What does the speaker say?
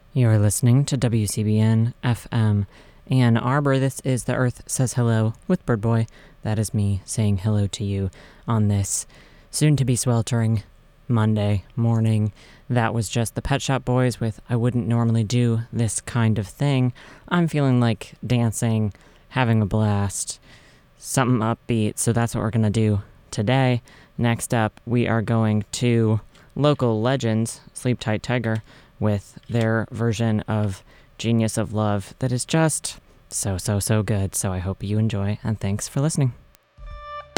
You're listening to WCBN FM Ann Arbor. This is The Earth Says Hello with Bird Boy. That is me saying hello to you on this soon-to-be sweltering Monday morning. That was just the Pet Shop Boys with I Wouldn't Normally Do This Kind of Thing. I'm feeling like dancing, having a blast, something upbeat, so that's what we're going to do today. Next up, we are going to local legends, Sleep Tight Tiger, with their version of Genius of Love that is just so good. So I hope you enjoy, and thanks for listening.